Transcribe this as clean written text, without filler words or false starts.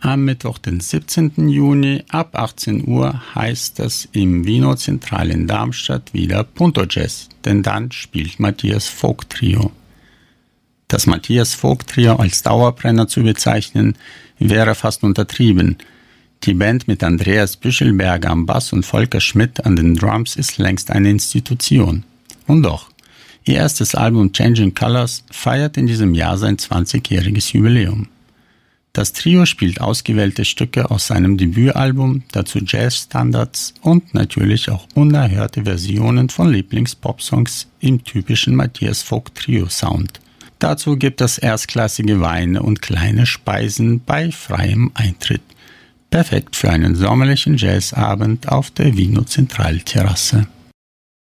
Am Mittwoch, den 17. Juni ab 18 Uhr heißt es im Vino Zentral in Darmstadt wieder Punto Jazz, denn dann spielt Matthias Vogt Trio. Das Matthias Vogt Trio als Dauerbrenner zu bezeichnen, wäre fast untertrieben. Die Band mit Andreas Büschelberger am Bass und Volker Schmidt an den Drums ist längst eine Institution. Und doch, ihr erstes Album Changing Colors feiert in diesem Jahr sein 20-jähriges Jubiläum. Das Trio spielt ausgewählte Stücke aus seinem Debütalbum, dazu Jazzstandards und natürlich auch unerhörte Versionen von Lieblings-Pop-Songs im typischen Matthias Vogt Trio-Sound. Dazu gibt es erstklassige Weine und kleine Speisen bei freiem Eintritt. Perfekt für einen sommerlichen Jazzabend auf der Vino Zentral Terrasse.